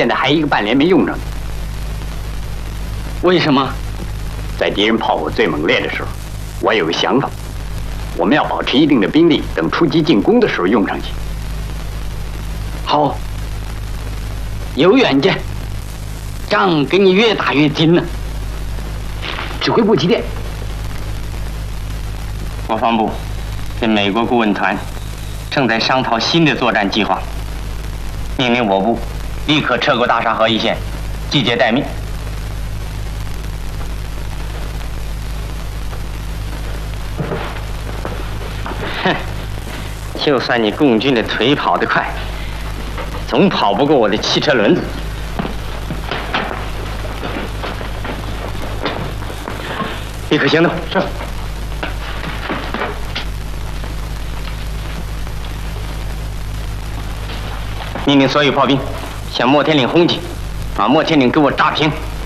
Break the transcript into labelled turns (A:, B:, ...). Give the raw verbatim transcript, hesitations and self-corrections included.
A: 现在还一个半连没用上。
B: 为什么？
A: 在敌人炮火最猛烈的时候，我有个想法，我们要保持一定的兵力，等出击进攻的时候用上去。
B: 好，有远见，仗给你越打越精呢。指挥部几点？
C: 国防部跟美国顾问团正在商讨新的作战计划，命令我部立刻撤过大沙河一线，季节待命。哼，就算你共军的腿跑得快，总跑不过我的汽车轮子。立刻行动。是。命令所有炮兵向莫天岭轰击，把莫天岭给我炸平。